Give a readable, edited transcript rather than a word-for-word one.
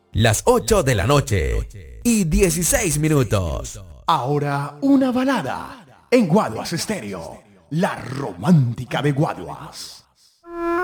Las 8 de la noche y 16 minutos. Ahora una balada en Guaduas Estéreo, la romántica de Guaduas.